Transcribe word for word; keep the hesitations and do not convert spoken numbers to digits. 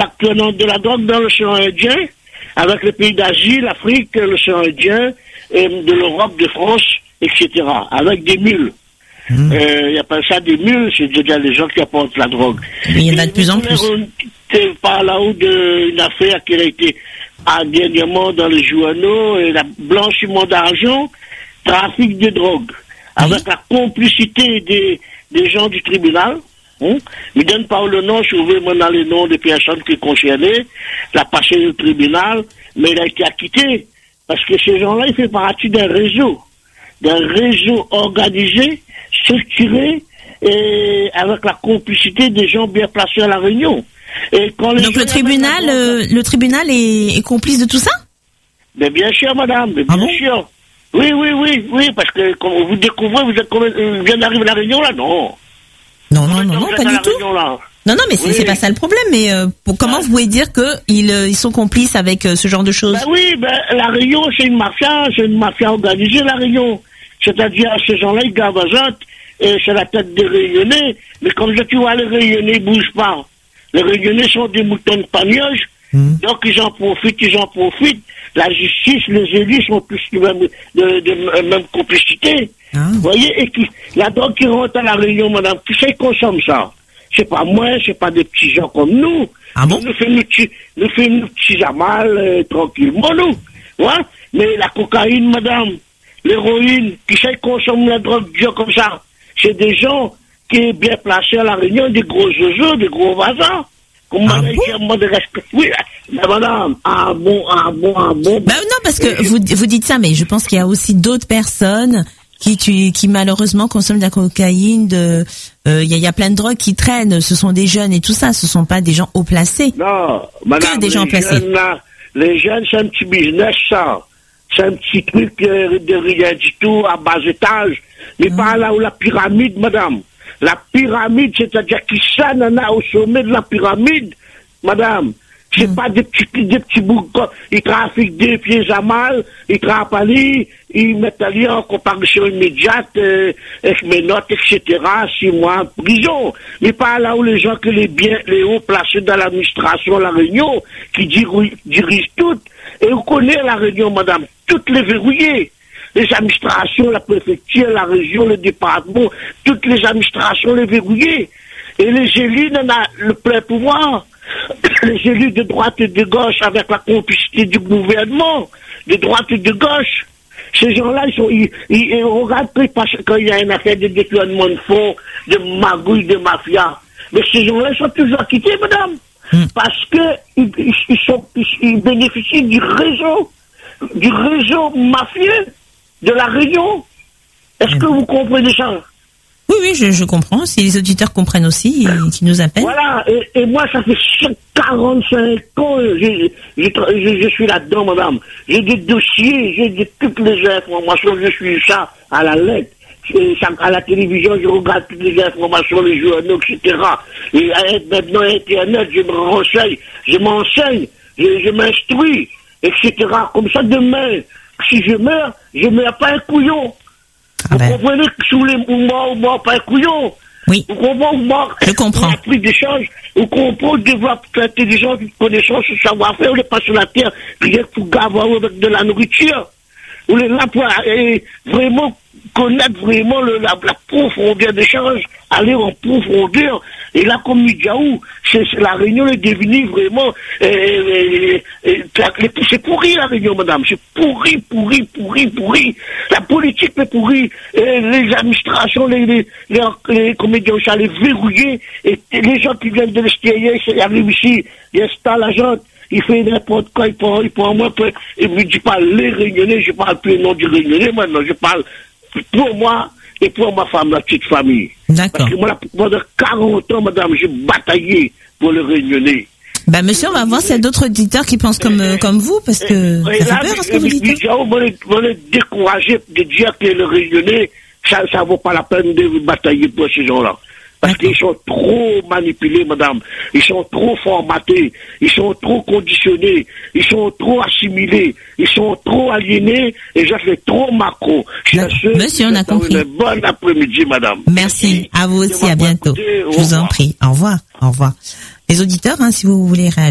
actuellement de la drogue dans l'océan Indien, avec les pays d'Asie, l'Afrique, l'océan Indien, et de l'Europe, de France, et cetera, avec des mules. Mmh. Euh, il appelle ça des mules, c'est-à-dire les gens qui apportent la drogue. Mais il y en a de plus en plus. On parle là-haut d'une affaire qui a été ah, dernièrement dans les journaux, et la blanchiment d'argent, trafic de drogue, avec oui. la complicité des, des gens du tribunal. Hein? Il ne donne pas le nom, je veux maintenant les noms des personnes qui sont concernées, la passé au tribunal, mais il a été acquitté, parce que ces gens-là, ils font partie d'un réseau, d'un réseau organisé, structuré, et avec la complicité des gens bien placés à la Réunion. Et quand les Donc le tribunal, euh, le tribunal est, est complice de tout ça? Mais bien sûr, madame, mais bien ah bon sûr. Oui, oui, oui, oui, parce que quand vous découvrez, vous êtes combien, vous venez d'arriver à la Réunion là, non. Non, non, non, non, pas du tout. Réunion, non, non, mais c'est, oui. c'est pas ça le problème. Mais euh, pour, comment ah. vous pouvez dire que ils, euh, ils sont complices avec euh, ce genre de choses? Ben oui, ben la Réunion, c'est une mafia, c'est une mafia organisée, la Réunion. C'est-à-dire, ces gens-là, ils gavazotent, et c'est la tête des Réunionnais. Mais comme je tu vois, les Réunionnais ne bougent pas. Les Réunionnais sont des moutons de pagnoge, mmh. donc ils en profitent, ils en profitent. La justice, les élus sont tous de même, de, de même complicité. Ah. Vous voyez, et qui, la drogue qui rentre à la Réunion, madame, qui c'est consomme ça? C'est pas moi, c'est pas des petits gens comme nous. Ah bon? Nous faisons nos petits, nous faisons nos petits amal, euh, tranquillement, nous. Ouais? Mais la cocaïne, madame, l'héroïne, qui c'est consomme la drogue dure comme ça? C'est des gens qui est bien placé à la Réunion, des gros oiseaux, des gros voisins. Comme ah bon? de respect. Oui, mais madame, ah bon, ah bon, ah bon. Ben non, parce que vous, vous dites ça, mais je pense qu'il y a aussi d'autres personnes qui, tu, qui malheureusement consomment de la cocaïne, de, euh, il y a, il y a plein de drogues qui traînent, ce sont des jeunes et tout ça, ce sont pas des gens haut placés. Non, madame, que des gens les placés. Jeunes, là, les jeunes, c'est un petit business, ça. C'est un petit truc euh, de rien du tout, à bas étage. Mais hum. pas là où la pyramide, madame. La pyramide, c'est-à-dire qui s'anana au sommet de la pyramide, madame. C'est mmh. pas des petits, des petits bouts, ils trafiquent des pieds à mal, ils trappent, ils mettent allés en comparution immédiate, euh, notes, et cetera, six mois en prison. Mais pas là où les gens que les biens, les hauts placés dans l'administration de la Réunion, qui dirigent, dirigent toutes. Et vous connaissez la Réunion, madame, toutes les verrouillées. Les administrations, la préfecture, la région, le département, toutes les administrations les verrouillées. Et les élus n'en ont le plein pouvoir. Les élus de droite et de gauche avec la complicité du gouvernement, de droite et de gauche. Ces gens-là, ils sont, ils, ils, ils regardent quand il y a une affaire de détournement de fonds, de magouille, de mafia. Mais ces gens-là, ils sont toujours quittés, madame. Mmh. Parce que ils, ils, ils, sont, ils, ils bénéficient du réseau, du réseau mafieux de la Réunion. Est-ce mmh. que vous comprenez ça? Oui, oui, je, je comprends. Si les auditeurs comprennent aussi et qui nous appellent. Voilà, et, et moi, ça fait quarante-cinq ans, je, je, je, je suis là-dedans, madame. J'ai des dossiers, j'ai de, toutes les informations, je suis ça à la lettre. Ça, à la télévision, je regarde toutes les informations, les journaux, et cetera. Et maintenant, Internet, je me renseigne, je m'enseigne, je, je m'instruis, et cetera. Comme ça, demain, si je meurs, je ne meurs pas un couillon. Ah ben. Vous comprenez que sous les mouvements, moi, pas un couillon. Oui. Vous comprenez, moi, je comprends. On a pris des choses, on comprend, on développe l'intelligence, une connaissance, un savoir-faire, on n'est pas sur la terre, rien que pour gaver avec de la nourriture. On est là pour et, vraiment connaître vraiment le, la, la profondeur des choses, aller en profondeur. Et là, comme Midjaou, c'est, c'est la Réunion est devenue vraiment, euh, euh, euh, c'est pourri la Réunion, madame, c'est pourri, pourri, pourri, pourri. La politique est pourrie, euh, les administrations, les, les, les, les comédiens, ça les verrouillés, et, et les gens qui viennent de l'extérieur, ils arrivent ici, ils installent la gente. Il fait n'importe quoi, il prend, il prend moi, et je dis pas les Réunionnais, je parle plus le nom du Réunionnais maintenant, je parle pour moi et pour ma femme, la petite famille. D'accord. Parce que moi, pendant quarante ans, madame, j'ai bataillé pour le Réunionnais. Ben, monsieur, on va voir s'il y a d'autres auditeurs qui pensent comme, euh, comme vous, parce que et ça là, fait peur, ce que vous dites. On est découragé de dire que le Réunionnais, ça, ça vaut pas la peine de batailler pour ces gens-là. Parce qu'ils sont trop manipulés, madame. Ils sont trop formatés. Ils sont trop conditionnés. Ils sont trop assimilés. Ils sont trop aliénés. Et je fais trop macro. Monsieur, on a compris. Un bon après-midi, madame. Merci. À vous aussi. À bientôt. Je vous en prie. Au revoir. Au revoir. Les auditeurs, hein, si vous voulez réagir.